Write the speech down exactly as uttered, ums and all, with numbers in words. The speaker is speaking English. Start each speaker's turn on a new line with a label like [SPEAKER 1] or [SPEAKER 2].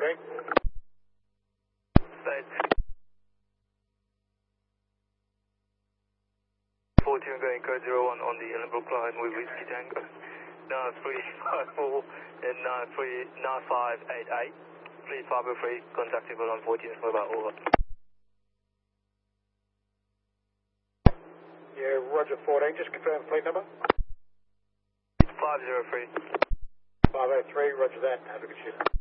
[SPEAKER 1] fourteen.
[SPEAKER 2] Thanks. fourteen going code zero one on the Ellenbrook line with Whiskey Tango. nine three five four and nine three nine five eight eight. Please five oh three, contacting on fourteen mobile over.
[SPEAKER 1] Yeah, Roger fourteen, just confirm fleet number.
[SPEAKER 2] five oh three.
[SPEAKER 1] five oh three, roger that, have a good shift.